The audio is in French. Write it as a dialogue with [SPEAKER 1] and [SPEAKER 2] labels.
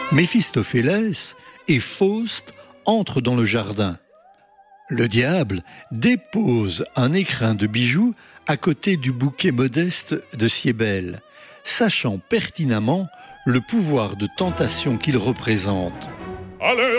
[SPEAKER 1] Méphistophélès et Faust entrent dans le jardin. Le diable dépose un écrin de bijoux à côté du bouquet modeste de Cybèle, sachant pertinemment le pouvoir de tentation qu'il représente.